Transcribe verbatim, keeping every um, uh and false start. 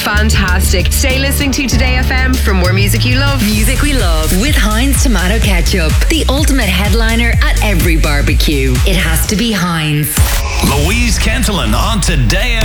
fantastic. Stay listening to Today F M for more music you love. Music we love with Heinz Tomato Ketchup, the ultimate headliner at every barbecue. It has to be Heinz. Louise Kentelin on Today F M.